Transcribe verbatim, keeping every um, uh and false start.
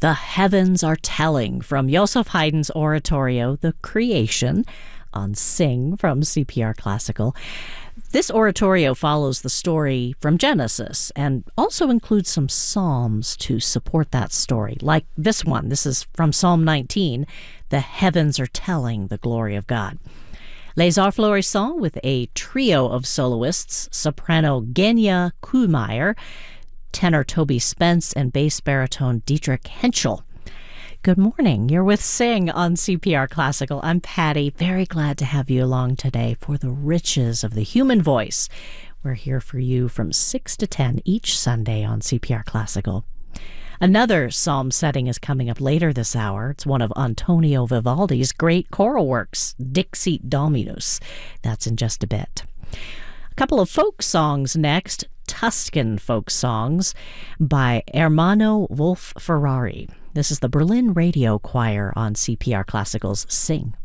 The Heavens Are Telling from Joseph Haydn's oratorio, The Creation, on Sing from C P R Classical. This oratorio follows the story from Genesis and also includes some psalms to support that story, like this one. This is from Psalm nineteen, The Heavens Are Telling the Glory of God. Les Arts Florissants with a trio of soloists, soprano Genya Kuhlmeier, tenor Toby Spence, and bass baritone Dietrich Henschel. Good morning. You're with Sing on C P R Classical. I'm Patty. Very glad to have you along today for the riches of the human voice. We're here for you from six to ten each Sunday on C P R Classical. Another psalm setting is coming up later this hour. It's one of Antonio Vivaldi's great choral works, Dixit Dominus. That's in just a bit. A couple of folk songs next, Tuscan folk songs by Ermanno Wolf Ferrari. This is the Berlin Radio Choir on C P R Classical's Sing.